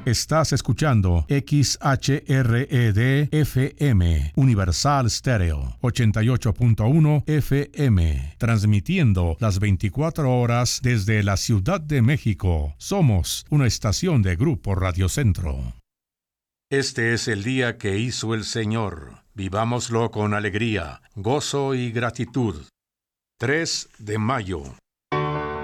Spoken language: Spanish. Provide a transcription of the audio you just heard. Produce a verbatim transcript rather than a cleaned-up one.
Estás escuchando X H R E D F M, Universal Stereo, ochenta y ocho punto uno F M, transmitiendo las veinticuatro horas desde la Ciudad de México. Somos una estación de Grupo Radio Centro. Este es el día que hizo el Señor. Vivámoslo con alegría, gozo y gratitud. tres de mayo.